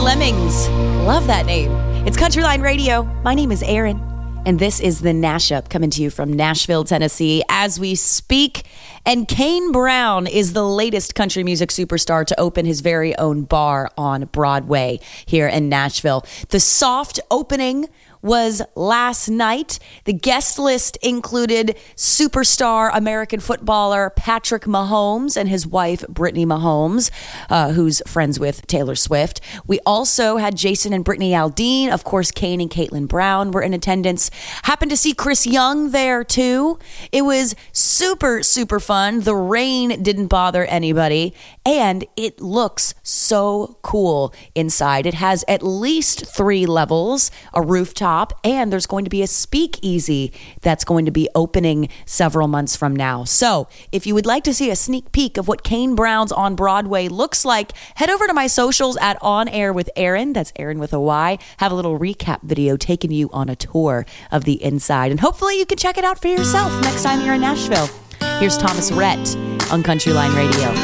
Lemmings. Love that name. It's Countryline Radio. My name is Erin, and this is the Nashup coming to you from Nashville, Tennessee as we speak. And Kane Brown is the latest country music superstar to open his very own bar on Broadway here in Nashville. The soft opening was last night. The guest list included superstar American footballer Patrick Mahomes and his wife Brittany Mahomes, who's friends with Taylor Swift. We also had Jason and Brittany Aldean. Of course, Kane and Caitlin Brown were in attendance. Happened to see Chris Young there too. It was super, super fun. The rain didn't bother anybody, and it looks so cool inside. It has at least 3 levels, a rooftop, and there's going to be a speakeasy that's going to be opening several months from now. So if you would like to see a sneak peek of what Kane Brown's on Broadway looks like, head over to my socials at On Air with Erin. That's Erin with a Y. Have a little recap video taking you on a tour of the inside. And hopefully you can check it out for yourself next time you're in Nashville. Here's Thomas Rhett on Countryline Radio.